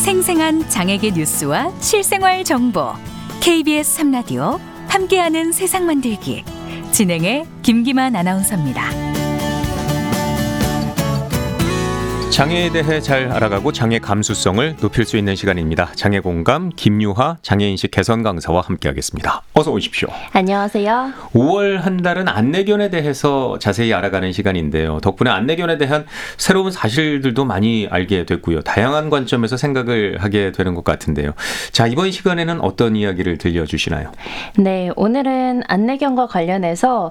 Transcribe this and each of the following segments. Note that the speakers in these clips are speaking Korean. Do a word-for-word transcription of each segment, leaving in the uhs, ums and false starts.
생생한 장애계 뉴스와 실생활 정보 케이비에스 삼 라디오 함께하는 세상 만들기 진행의 김기만 아나운서입니다. 장애에 대해 잘 알아가고 장애 감수성을 높일 수 있는 시간입니다. 장애공감 김유하 장애인식 개선 강사와 함께하겠습니다. 어서 오십시오. 안녕하세요. 오월 한 달은 안내견에 대해서 자세히 알아가는 시간인데요. 덕분에 안내견에 대한 새로운 사실들도 많이 알게 됐고요. 다양한 관점에서 생각을 하게 되는 것 같은데요. 자, 이번 시간에는 어떤 이야기를 들려주시나요? 네, 오늘은 안내견과 관련해서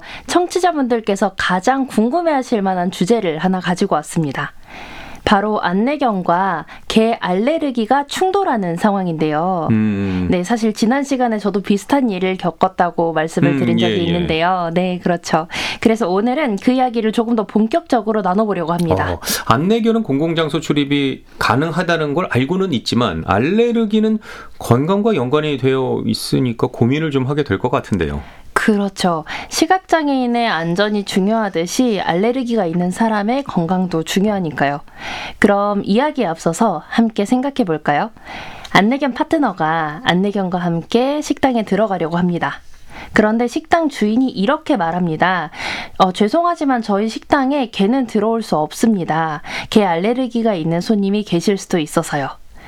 청취자분들께서 가장 궁금해하실 만한 주제를 하나 가지고 왔습니다. 바로 안내견과 개 알레르기가 충돌하는 상황인데요. 음. 네, 사실 지난 시간에 저도 비슷한 일을 겪었다고 말씀을 드린 적이 음, 예, 예. 있는데요. 네, 그렇죠. 그래서 오늘은 그 이야기를 조금 더 본격적으로 나눠보려고 합니다. 어, 안내견은 공공장소 출입이 가능하다는 걸 알고는 있지만 알레르기는 건강과 연관이 되어 있으니까 고민을 좀 하게 될 것 같은데요. 그렇죠. 시각장애인의 안전이 중요하듯이 알레르기가 있는 사람의 건강도 중요하니까요. 그럼 이야기에 앞서서 함께 생각해 볼까요? 안내견 파트너가 안내견과 함께 식당에 들어가려고 합니다. 그런데 식당 주인이 이렇게 말합니다. 어, 죄송하지만 저희 식당에 개는 들어올 수 없습니다. 개 알레르기가 있는 손님이 계실 수도 있어서요.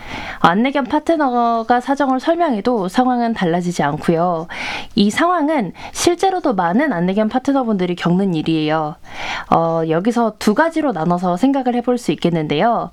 안내견 파트너가 사정을 설명해도 상황은 달라지지 않고요. 이 상황은 실제로도 많은 안내견 파트너분들이 겪는 일이에요. 어, 여기서 두 가지로 나눠서 생각을 해볼 수 있겠는데요.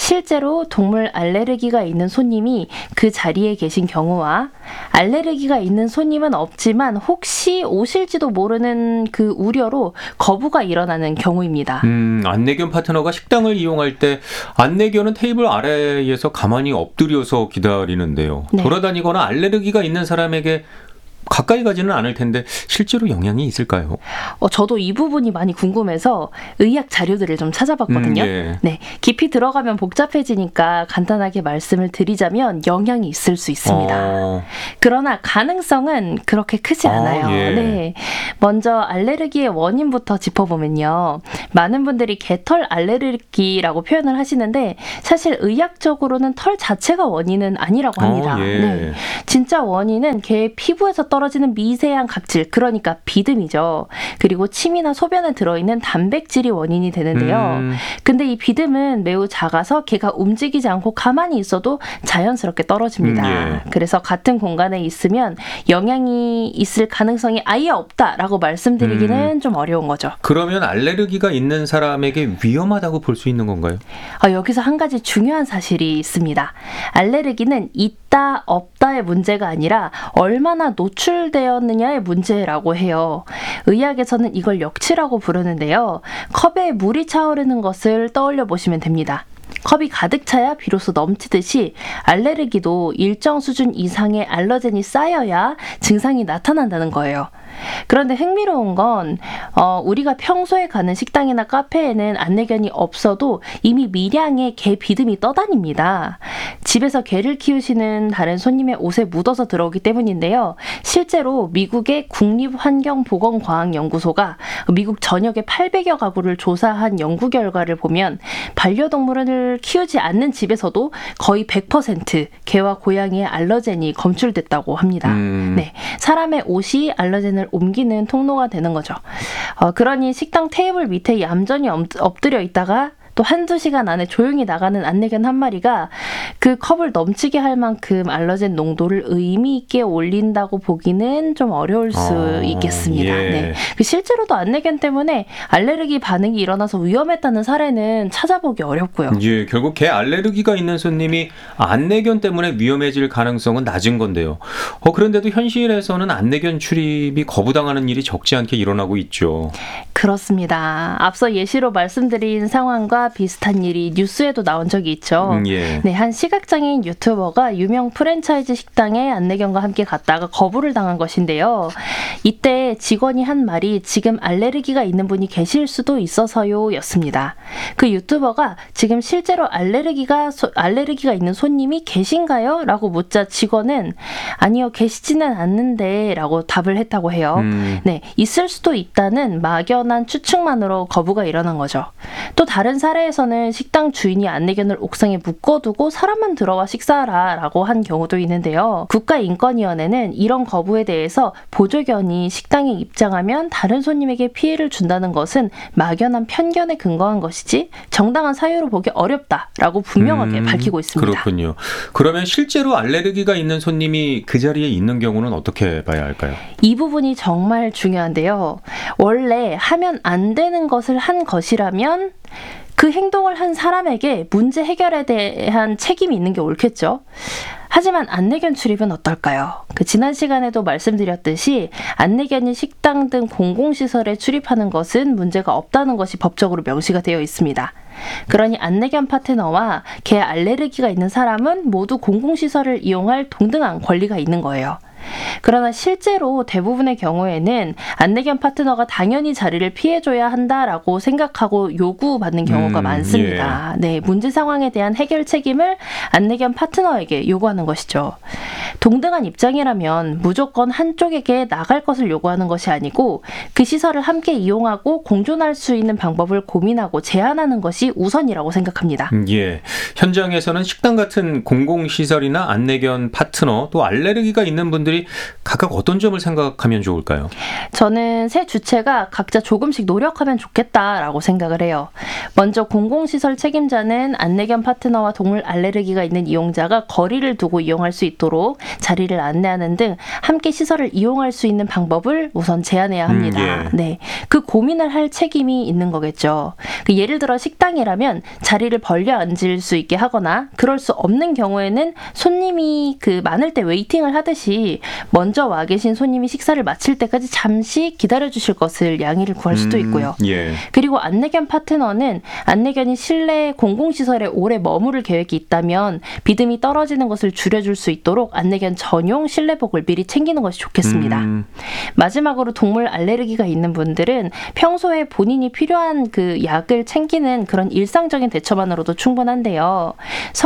실제로 동물 알레르기가 있는 손님이 그 자리에 계신 경우와 알레르기가 있는 손님은 없지만 혹시 오실지도 모르는 그 우려로 거부가 일어나는 경우입니다. 음, 안내견 파트너가 식당을 이용할 때 안내견은 테이블 아래에서 가만히 엎드려서 기다리는데요. 네. 돌아다니거나 알레르기가 있는 사람에게 가까이 가지는 않을 텐데 실제로 영향이 있을까요? 어, 저도 이 부분이 많이 궁금해서 의학 자료들을 좀 찾아봤거든요. 음, 예. 네, 깊이 들어가면 복잡해지니까 간단하게 말씀을 드리자면 영향이 있을 수 있습니다. 어... 그러나 가능성은 그렇게 크지 않아요. 어, 예. 네, 먼저 알레르기의 원인부터 짚어보면요. 많은 분들이 개털 알레르기라고 표현을 하시는데 사실 의학적으로는 털 자체가 원인은 아니라고 합니다. 어, 예. 네, 진짜 원인은 개의 피부에서 떨어지는 미세한 각질, 그러니까 비듬이죠. 그리고 침이나 소변에 들어있는 단백질이 원인이 되는데요. 음. 근데 이 비듬은 매우 작아서 개가 움직이지 않고 가만히 있어도 자연스럽게 떨어집니다. 음, 예. 그래서 같은 공간에 있으면 영향이 있을 가능성이 아예 없다라고 말씀드리기는 음. 좀 어려운 거죠. 그러면 알레르기가 있는 사람에게 위험하다고 볼 수 있는 건가요? 아, 여기서 한 가지 중요한 사실이 있습니다. 알레르기는 있다, 없다의 문제가 아니라 얼마나 노출 노출되었느냐의 문제라고 해요. 의학에서는 이걸 역치라고 부르는데요. 컵에 물이 차오르는 것을 떠올려 보시면 됩니다. 컵이 가득 차야 비로소 넘치듯이 알레르기도 일정 수준 이상의 알러젠이 쌓여야 증상이 나타난다는 거예요. 그런데 흥미로운 건 어, 우리가 평소에 가는 식당이나 카페에는 안내견이 없어도 이미 미량의 개 비듬이 떠다닙니다. 집에서 개를 키우시는 다른 손님의 옷에 묻어서 들어오기 때문인데요. 실제로 미국의 국립환경보건과학연구소가 미국 전역의 팔백여 가구를 조사한 연구 결과를 보면 반려동물을 키우지 않는 집에서도 거의 백 퍼센트 개와 고양이의 알러젠이 검출됐다고 합니다. 음. 네, 사람의 옷이 알러젠을 옮기는 통로가 되는 거죠. 어, 그러니 식당 테이블 밑에 얌전히 엎드려 있다가 또 한두 시간 안에 조용히 나가는 안내견 한 마리가 그 컵을 넘치게 할 만큼 알러젠 농도를 의미 있게 올린다고 보기는 좀 어려울 수 어, 있겠습니다. 예. 네. 실제로도 안내견 때문에 알레르기 반응이 일어나서 위험했다는 사례는 찾아보기 어렵고요. 예, 결국 개 알레르기가 있는 손님이 안내견 때문에 위험해질 가능성은 낮은 건데요. 어, 그런데도 현실에서는 안내견 출입이 거부당하는 일이 적지 않게 일어나고 있죠. 그렇습니다. 앞서 예시로 말씀드린 상황과 비슷한 일이 뉴스에도 나온 적이 있죠. 음, 예. 네, 한 시각장애인 유튜버가 유명 프랜차이즈 식당에 안내견과 함께 갔다가 거부를 당한 것인데요. 이때 직원이 한 말이 지금 알레르기가 있는 분이 계실 수도 있어서요 였습니다. 그 유튜버가 지금 실제로 알레르기가 소, 알레르기가 있는 손님이 계신가요? 라고 묻자 직원은 아니요, 계시지는 않는데 라고 답을 했다고 해요. 음. 네, 있을 수도 있다는 막연한 추측만으로 거부가 일어난 거죠. 또 다른 사례에서는 식당 주인이 안내견을 옥상에 묶어두고 사람 조금만 들어와 식사하라 라고 한 경우도 있는데요. 국가인권위원회는 이런 거부에 대해서 보조견이 식당에 입장하면 다른 손님에게 피해를 준다는 것은 막연한 편견에 근거한 것이지 정당한 사유로 보기 어렵다라고 분명하게 음, 밝히고 있습니다. 그렇군요. 그러면 실제로 알레르기가 있는 손님이 그 자리에 있는 경우는 어떻게 봐야 할까요? 이 부분이 정말 중요한데요. 원래 하면 안 되는 것을 한 것이라면 그 행동을 한 사람에게 문제 해결에 대한 책임이 있는 게 옳겠죠. 하지만 안내견 출입은 어떨까요? 그 지난 시간에도 말씀드렸듯이 안내견이 식당 등 공공시설에 출입하는 것은 문제가 없다는 것이 법적으로 명시가 되어 있습니다. 그러니 안내견 파트너와 개 알레르기가 있는 사람은 모두 공공시설을 이용할 동등한 권리가 있는 거예요. 그러나 실제로 대부분의 경우에는 안내견 파트너가 당연히 자리를 피해줘야 한다라고 생각하고 요구받는 경우가 음, 많습니다. 예. 네, 문제 상황에 대한 해결 책임을 안내견 파트너에게 요구하는 것이죠. 동등한 입장이라면 무조건 한쪽에게 나갈 것을 요구하는 것이 아니고 그 시설을 함께 이용하고 공존할 수 있는 방법을 고민하고 제안하는 것이 우선이라고 생각합니다. 음, 예. 현장에서는 식당 같은 공공시설이나 안내견 파트너 또 알레르기가 있는 분들이 각각 어떤 점을 생각하면 좋을까요? 저는 세 주체가 각자 조금씩 노력하면 좋겠다라고 생각을 해요. 먼저 공공시설 책임자는 안내견 파트너와 동물 알레르기가 있는 이용자가 거리를 두고 이용할 수 있도록 자리를 안내하는 등 함께 시설을 이용할 수 있는 방법을 우선 제안해야 합니다. 음, 예. 네, 그 고민을 할 책임이 있는 거겠죠. 그 예를 들어 식당이라면 자리를 벌려 앉을 수 있게 하거나 그럴 수 없는 경우에는 손님이 그 많을 때 웨이팅을 하듯이 먼저 와 계신 손님이 식사를 마칠 때까지 잠시 기다려 주실 것을 양해를 구할 수도 있고요. 음, 예. 그리고 안내견 파트너는 안내견이 실내 공공시설에 오래 머무를 계획이 있다면 비듬이 떨어지는 것을 줄여줄 수 있도록 안내견 전용 실내복을 미리 챙기는 것이 좋겠습니다. 음, 마지막으로 동물 알레르기가 있는 분들은 평소에 본인이 필요한 그 약을 챙기는 그런 일상적인 대처만으로도 충분한데요.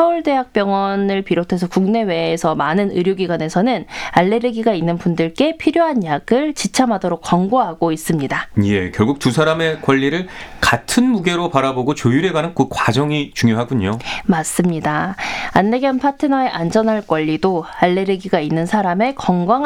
서울대학병원을 비롯해서 국내외에서 많은 의료기관에서는 알레르기가 있는 분들께 필요한 약을 지참하도록 권고하고 있습니다. 예. 결국 두 사람의 권리를 같은 무게로 바라보고 조율해가는 그 과정이 중요하군요. 맞습니다. 안내견 파트너의 안전할 권리도 알레르기가 있는 사람의 건강한